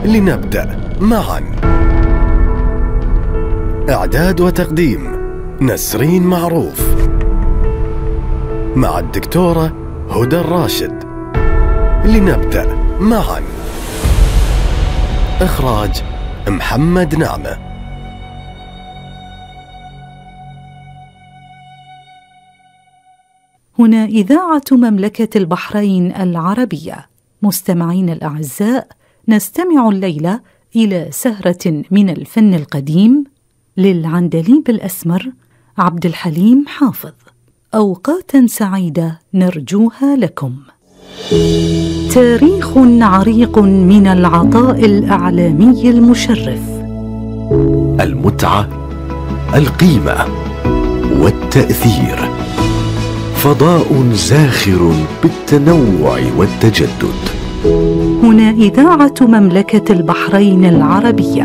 لنبدأ معا. إعداد وتقديم نسرين معروف، مع الدكتورة هدى الراشد. لنبدأ معا. إخراج محمد نعمة. هنا إذاعة مملكة البحرين العربية. مستمعين الأعزاء، نستمع الليلة إلى سهرة من الفن القديم للعندليب الأسمر عبد الحليم حافظ. أوقاتا سعيدة نرجوها لكم. تاريخ عريق من العطاء الإعلامي المشرف، المتعة، القيمة والتأثير، فضاء زاخر بالتنوع والتجدد. هنا إذاعة مملكة البحرين العربية.